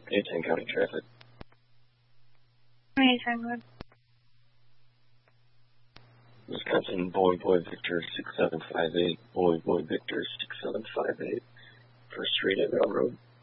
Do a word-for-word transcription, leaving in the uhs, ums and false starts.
eighteen County Traffic. twenty-eight Road. Wisconsin, Boy, Boy, Victor, six seven five eight, Boy, Boy, Victor, six seven five eight, First Street at Railroad.